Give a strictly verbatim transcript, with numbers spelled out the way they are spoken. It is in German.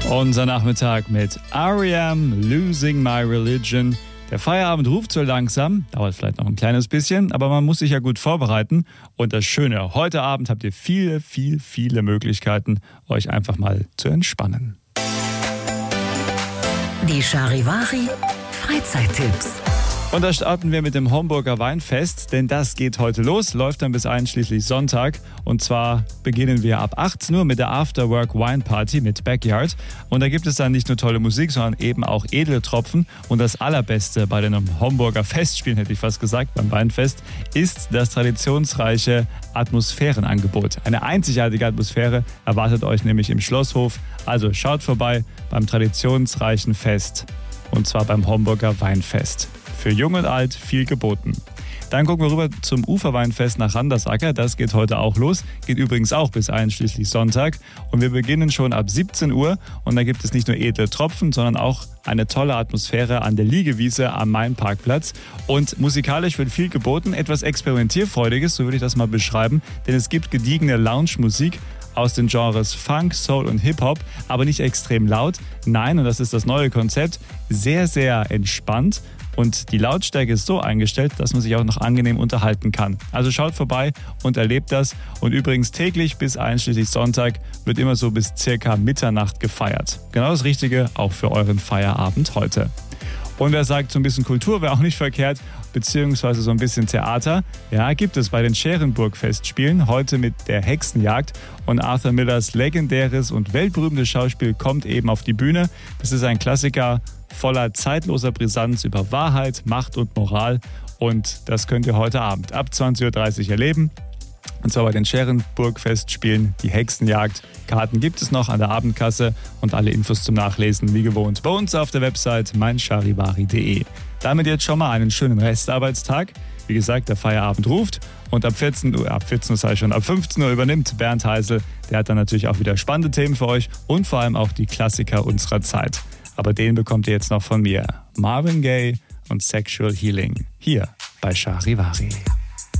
Unser Nachmittag mit R E M, Losing My Religion. Der Feierabend ruft so langsam, dauert vielleicht noch ein kleines bisschen, aber man muss sich ja gut vorbereiten. Und das Schöne, heute Abend habt ihr viele, viele, viele Möglichkeiten, euch einfach mal zu entspannen. Die Charivari Freizeittipps. Und da starten wir mit dem Homburger Weinfest, denn das geht heute los, läuft dann bis einschließlich Sonntag. Und zwar beginnen wir ab achtzehn Uhr mit der Afterwork Wine Party mit Backyard. Und da gibt es dann nicht nur tolle Musik, sondern eben auch edle Tropfen. Und das Allerbeste bei den Homburger Festspielen, hätte ich fast gesagt, beim Weinfest, ist das traditionsreiche Atmosphärenangebot. Eine einzigartige Atmosphäre erwartet euch nämlich im Schlosshof. Also schaut vorbei beim traditionsreichen Fest. Und zwar beim Homburger Weinfest. Für Jung und Alt viel geboten. Dann gucken wir rüber zum Uferweinfest nach Randersacker. Das geht heute auch los. Geht übrigens auch bis einschließlich Sonntag. Und wir beginnen schon ab siebzehn Uhr. Und da gibt es nicht nur edle Tropfen, sondern auch eine tolle Atmosphäre an der Liegewiese am Mainparkplatz. Und musikalisch wird viel geboten. Etwas Experimentierfreudiges, so würde ich das mal beschreiben. Denn es gibt gediegene Lounge-Musik aus den Genres Funk, Soul und Hip-Hop, aber nicht extrem laut. Nein, und das ist das neue Konzept, sehr, sehr entspannt. Und die Lautstärke ist so eingestellt, dass man sich auch noch angenehm unterhalten kann. Also schaut vorbei und erlebt das. Und übrigens täglich bis einschließlich Sonntag wird immer so bis circa Mitternacht gefeiert. Genau das Richtige auch für euren Feierabend heute. Und wer sagt, so ein bisschen Kultur wäre auch nicht verkehrt, beziehungsweise so ein bisschen Theater. Ja, gibt es bei den Scherenburg-Festspielen, heute mit der Hexenjagd. Und Arthur Millers legendäres und weltberühmtes Schauspiel kommt eben auf die Bühne. Das ist ein Klassiker voller zeitloser Brisanz über Wahrheit, Macht und Moral. Und das könnt ihr heute Abend ab zwanzig Uhr dreißig erleben. Und zwar bei den Scherenburg-Festspielen, die Hexenjagd. Karten gibt es noch an der Abendkasse und alle Infos zum Nachlesen wie gewohnt bei uns auf der Website mein charivari punkt de. Damit jetzt schon mal einen schönen Restarbeitstag. Wie gesagt, der Feierabend ruft und ab vierzehn Uhr, ab vierzehn Uhr sei schon, ab fünfzehn Uhr übernimmt Bernd Heisel. Der hat dann natürlich auch wieder spannende Themen für euch und vor allem auch die Klassiker unserer Zeit. Aber den bekommt ihr jetzt noch von mir. Marvin Gaye und Sexual Healing hier bei Charivari.